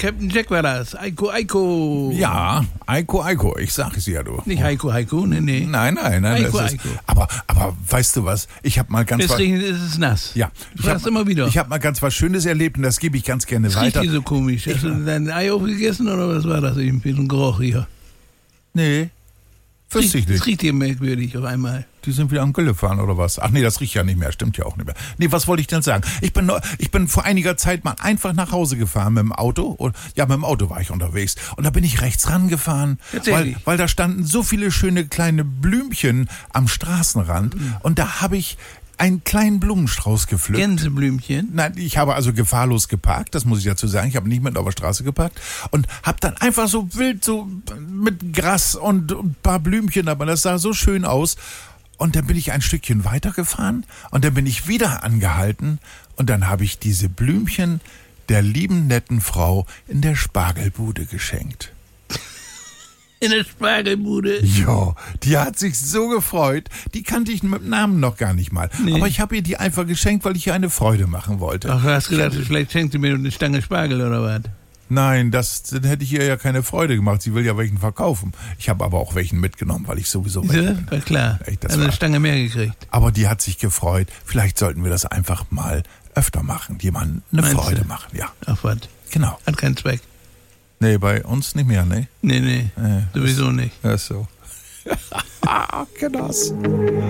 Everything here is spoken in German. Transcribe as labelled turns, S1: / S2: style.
S1: Captain Jack war das. Eiko.
S2: Ja, Eiko, ich sag es ja, du.
S1: Nicht Heiko, nee.
S2: Nein.
S1: Eiko.
S2: Aber weißt du was? Ich habe mal ganz
S1: Es regnet, es ist nass.
S2: Ja.
S1: Du fragst immer wieder.
S2: Ich habe mal ganz was Schönes erlebt und das gebe ich ganz gerne
S1: Das
S2: weiter.
S1: riecht hier so komisch. Hast du dein Ei aufgegessen oder was war das eben? So ein Geruch hier.
S2: Nee, wüsste ich
S1: Es
S2: nicht.
S1: riecht hier merkwürdig auf einmal.
S2: Die sind wieder am Gülle fahren oder was? Ach nee, das riecht ja nicht mehr, stimmt ja auch nicht mehr. Nee, was wollte ich denn sagen? Ich bin vor einiger Zeit mal einfach nach Hause gefahren mit dem Auto. Mit dem Auto war ich unterwegs. Und da bin ich rechts rangefahren, weil da standen so viele schöne kleine Blümchen am Straßenrand. Und da habe ich einen kleinen Blumenstrauß gepflückt.
S1: Gänseblümchen.
S2: Nein, ich habe also gefahrlos geparkt, das muss ich dazu sagen. Ich habe nicht mit auf der Straße geparkt und habe dann einfach so wild, so mit Gras und ein paar Blümchen, aber das sah so schön aus. Und dann bin ich ein Stückchen weitergefahren und dann bin ich wieder angehalten und dann habe ich diese Blümchen der lieben, netten Frau in der Spargelbude geschenkt.
S1: In der Spargelbude.
S2: Ja, die hat sich so gefreut. Die kannte ich mit Namen noch gar nicht mal.
S1: Nee.
S2: Aber ich habe ihr die einfach geschenkt, weil ich ihr eine Freude machen wollte.
S1: Ach, du hast gedacht, vielleicht schenkt sie mir eine Stange Spargel oder was?
S2: Nein, dann hätte ich ihr ja keine Freude gemacht. Sie will ja welchen verkaufen. Ich habe aber auch welchen mitgenommen, weil ich sowieso
S1: Ja, war klar.
S2: Echt, das
S1: Also
S2: war-
S1: eine Stange mehr gekriegt.
S2: Aber die hat sich gefreut. Vielleicht sollten wir das einfach mal öfter machen. Jemandem eine
S1: Meinst
S2: Freude
S1: du?
S2: machen. Ja,
S1: Ach was.
S2: genau.
S1: Hat keinen Zweck.
S2: Nee, bei uns nicht mehr, ne?
S1: Nee. Sowieso nicht.
S2: Ja, so. Genoss.